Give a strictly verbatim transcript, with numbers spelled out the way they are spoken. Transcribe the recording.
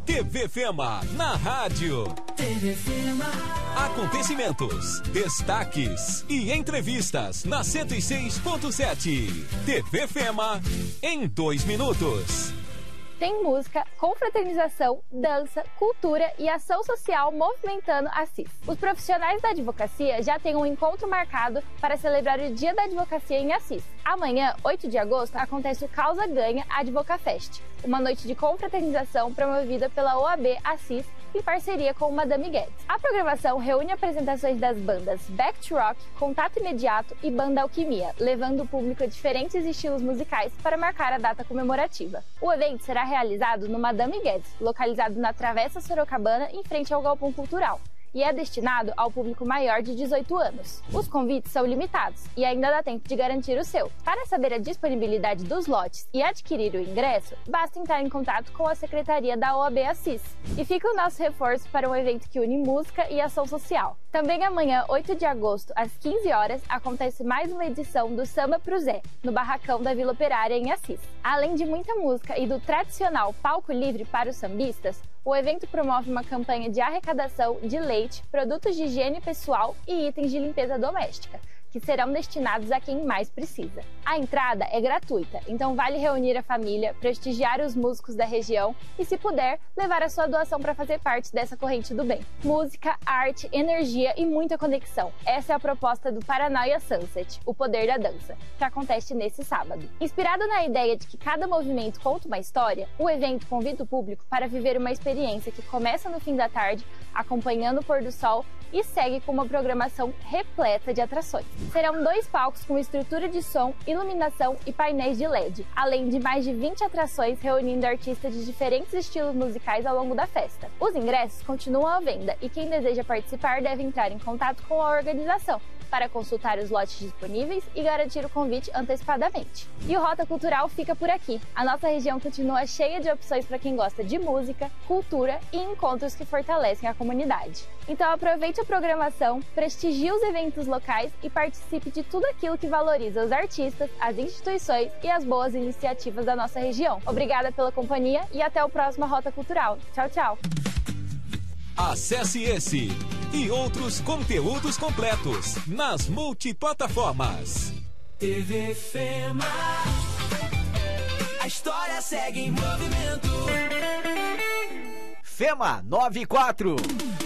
T V Fema na rádio. T V Fema. Acontecimentos, destaques e entrevistas na cento e seis ponto sete. T V Fema em dois minutos. Tem música, confraternização, dança, cultura e ação social movimentando Assis. Os profissionais da advocacia já têm um encontro marcado para celebrar o Dia da Advocacia em Assis. Amanhã, oito de agosto, acontece o Causa Ganha Advocafest, uma noite de confraternização promovida pela O A B Assis em parceria com o Madame Guedes. A programação reúne apresentações das bandas Back to Rock, Contato Imediato e Banda Alquimia, levando o público a diferentes estilos musicais para marcar a data comemorativa. O evento será realizado no Madame Guedes, localizado na Travessa Sorocabana, em frente ao Galpão Cultural, e é destinado ao público maior de dezoito anos. Os convites são limitados e ainda dá tempo de garantir o seu. Para saber a disponibilidade dos lotes e adquirir o ingresso, basta entrar em contato com a Secretaria da O A B Assis. E fica o nosso reforço para um evento que une música e ação social. Também amanhã, oito de agosto, às quinze horas, acontece mais uma edição do Samba pro Zé, no Barracão da Vila Operária, em Assis. Além de muita música e do tradicional palco livre para os sambistas, o evento promove uma campanha de arrecadação de leite, produtos de higiene pessoal e itens de limpeza doméstica, que serão destinados a quem mais precisa. A entrada é gratuita, então vale reunir a família, prestigiar os músicos da região e, se puder, levar a sua doação para fazer parte dessa corrente do bem. Música, arte, energia e muita conexão. Essa é a proposta do Paranoia Sunset, o poder da dança, que acontece nesse sábado. Inspirado na ideia de que cada movimento conta uma história, o evento convida o público para viver uma experiência que começa no fim da tarde, acompanhando o pôr do sol, e segue com uma programação repleta de atrações. Serão dois palcos com estrutura de som, iluminação e painéis de L E D, além de mais de vinte atrações reunindo artistas de diferentes estilos musicais ao longo da festa. Os ingressos continuam à venda e quem deseja participar deve entrar em contato com a organização para consultar os lotes disponíveis e garantir o convite antecipadamente. E o Rota Cultural fica por aqui. A nossa região continua cheia de opções para quem gosta de música, cultura e encontros que fortalecem a comunidade. Então aproveite a programação, prestigie os eventos locais e participe de tudo aquilo que valoriza os artistas, as instituições e as boas iniciativas da nossa região. Obrigada pela companhia e até o próximo Rota Cultural. Tchau, tchau! Acesse esse e outros conteúdos completos nas multiplataformas. T V Fema. A história segue em movimento. Fema noventa e quatro.